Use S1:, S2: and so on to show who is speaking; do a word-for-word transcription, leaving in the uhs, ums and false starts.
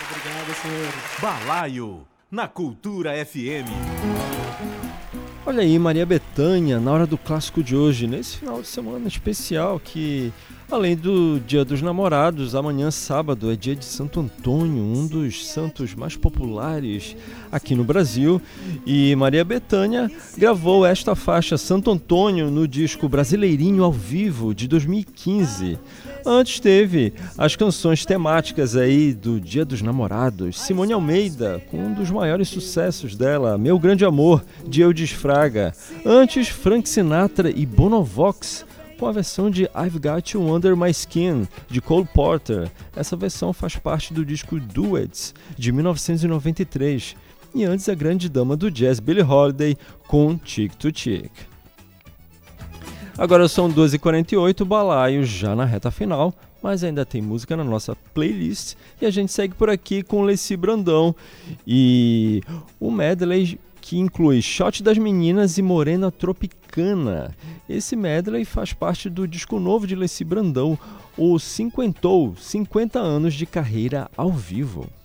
S1: Obrigado, senhores.
S2: Balaio, na Cultura F M.
S3: Olha aí, Maria Bethânia, na hora do clássico de hoje, nesse final de semana especial que, além do Dia dos Namorados, amanhã sábado é dia de Santo Antônio, um dos santos mais populares aqui no Brasil. E Maria Bethânia gravou esta faixa Santo Antônio no disco Brasileirinho ao Vivo de dois mil e quinze. Antes teve as canções temáticas aí do Dia dos Namorados, Simone Almeida, com um dos maiores sucessos dela, Meu Grande Amor, de Eudis Fraga. Antes, Frank Sinatra e Bonovox, com a versão de I've Got You Under My Skin, de Cole Porter. Essa versão faz parte do disco Duets, de mil novecentos e noventa e três. E antes, a grande dama do jazz, Billie Holiday, com Chick to Chick. Agora são doze e quarenta e oito, Balaio já na reta final, mas ainda tem música na nossa playlist e a gente segue por aqui com Leci Brandão e o medley que inclui Shot das Meninas e Morena Tropicana. Esse medley faz parte do disco novo de Leci Brandão, o Cinquentou, cinquenta anos de carreira ao vivo.